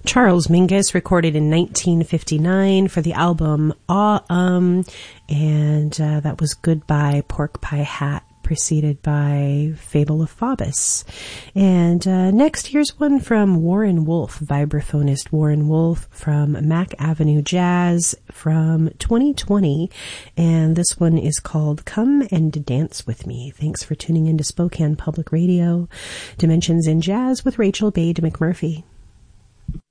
Charles Mingus, recorded in 1959 for the album and that was Goodbye Pork Pie Hat, preceded by Fable of Phoebus. And next, here's one from Warren Wolf, vibraphonist Warren Wolf from Mack Avenue Jazz from 2020. And this one is called Come and Dance With Me. Thanks for tuning in to Spokane Public Radio, Dimensions in Jazz with Rachel Bade McMurphy.